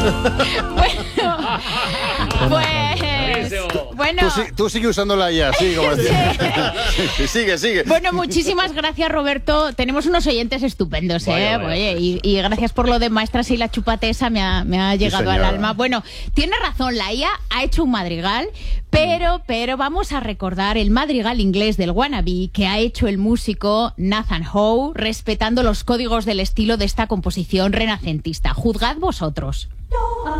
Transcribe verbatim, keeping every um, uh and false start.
Bueno, pues... Bueno, Tú, sí- tú sigue usándola ya, sí, como decía. Sí, sigue, sigue. bueno, muchísimas gracias, Roberto. Tenemos unos oyentes estupendos, ¿eh? Vaya, vaya. Oye, y, y gracias por lo de maestras y la chupatesa, me ha, me ha llegado al señora. alma. Bueno, tiene razón, la I A ha hecho un madrigal, pero, pero vamos a recordar el madrigal inglés del Wannabe que ha hecho el músico Nathan Howe, respetando los códigos del estilo de esta composición renacentista. Juzgad vosotros.